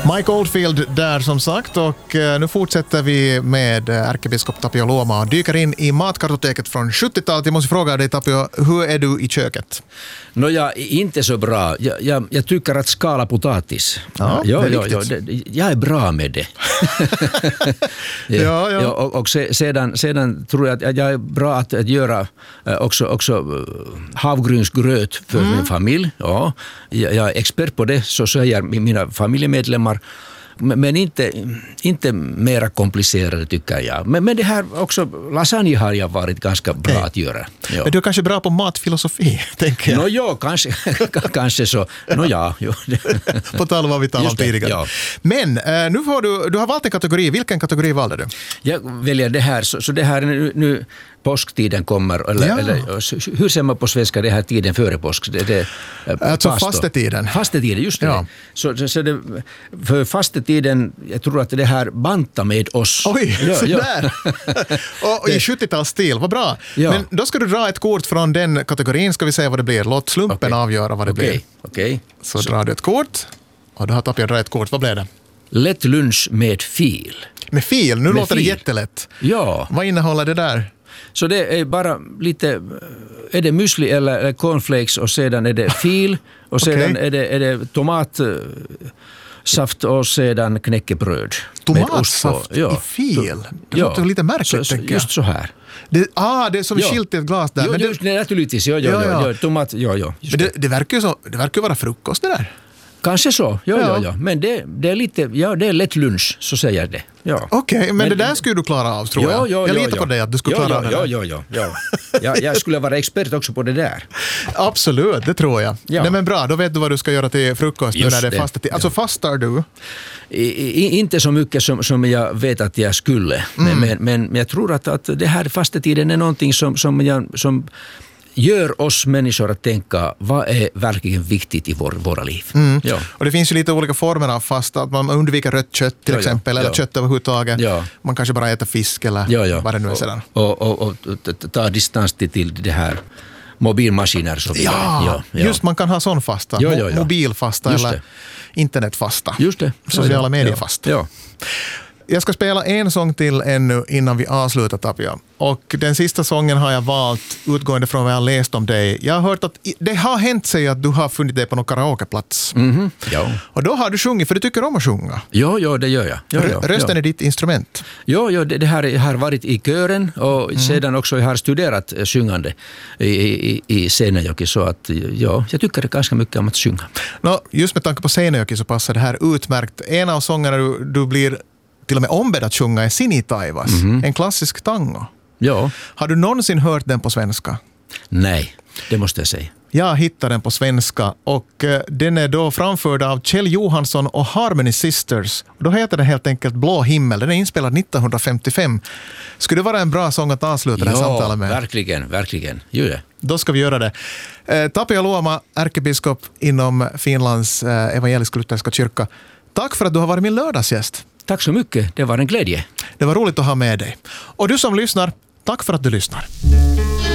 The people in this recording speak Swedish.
Mike Oldfield där som sagt, och nu fortsätter vi med ärkebiskop Tapio Luoma och dyker in i matkartoteket från 70-talet. Jag måste fråga dig, Tapio, hur är du i köket? Jag är inte så bra. Jag tycker att skala potatis. Ja, jag är bra med det. Och sedan tror jag att jag är bra att göra också havgrynsgröt för min familj. Ja, jag är expert på det, så säger mina familjemedlemmar. Men inte mera komplicerade tycker jag. Men det här också, lasagne har jag varit ganska bra att göra. Ja. Men du är kanske bra på matfilosofi, tänker jag. Ja, kanske så. Ja. På tal om vad vi talade om tidigare. Ja. Men nu får du har valt en kategori. Vilken kategori valde du? Jag väljer det här. Så det här är nu påsktiden kommer. Eller, hur ser man på svenska det här tiden före påsk? Alltså fastetiden. Fastetiden, just det. Ja. Så det, för fastetiden, jag tror att det här bantar med oss. Oj, sådär. Och i 70-talsstil, vad bra. Ja. Men då ska du dra ett kort från den kategorin, ska vi säga vad det blir. Låt slumpen avgöra vad det blir. Okej. Så drar du ett kort, och då har Tapio dragit ett kort. Vad blev det? Lätt lunch med fil. Med fil? Nu låter det jättelätt. Ja. Vad innehåller det där? Så det är bara lite, är det müsli eller cornflakes, och sedan är det fil, och sedan är det tomatsaft och sedan knäckebröd. Tomatsaft i fil? Det låter lite märkligt, tänker jag. Just så här. Det är som skilt i ett glas där. Men naturligtvis, tomat, Men det verkar vara frukost det där. Kanske så, ja. Men det är lite, det är lätt lunch, så säger jag det. Ja. Okej, men det där skulle du klara av, tror jag. Jag litar på dig att du skulle klara av det där. Ja. Jag skulle vara expert också på det där. Absolut, det tror jag. Ja. Nej, men bra, då vet du vad du ska göra till frukost nu när det är fastetid. Alltså fastar du? Inte så mycket som jag vet att jag skulle. Men jag tror att det här fastetiden är någonting som gör oss människor att tänka vad är verkligen viktigt i våra liv. Ja. Och det finns ju lite olika former av fasta. Att man undviker rött kött till exempel, eller kött överhuvudtaget. Ja. Man kanske bara äter fisk eller vad det nu är sedan. Och ta distans till det här mobilmaskiner. Så just man kan ha sån fasta. Mobilfasta eller internetfasta. Just det. Sociala mediefasta. Ja. Jag ska spela en sång till ännu innan vi avslutar, Tapio. Och den sista sången har jag valt utgående från vad jag har läst om dig. Jag har hört att det har hänt sig att du har funnit dig på någon karaokeplats. Ja. Och då har du sjungit, för du tycker om att sjunga. Ja, det gör jag. Rösten är ditt instrument. Ja, det här jag har varit i kören och sedan också jag har studerat sjungande i Seinäjoki, så att jag tycker ganska mycket om att sjunga. Just med tanke på Seinäjoki så passar det här utmärkt. En av sångerna du blir till och med ombedd att sjunga är Sinitaivas, en klassisk tango. Ja. Har du någonsin hört den på svenska? Nej, det måste jag säga. Jag hittade den på svenska, och den är då framförd av Kjell Johansson och Harmony Sisters. Och då heter den helt enkelt Blå himmel. Den är inspelad 1955. Skulle det vara en bra sång att avsluta det här samtalet med? Verkligen. Gör det. Då ska vi göra det. Tapio Luoma, ärkebiskop inom Finlands evangelisk-lutherska kyrka. Tack för att du har varit min lördagsgäst. Tack så mycket, det var en glädje. Det var roligt att ha med dig. Och du som lyssnar, tack för att du lyssnar.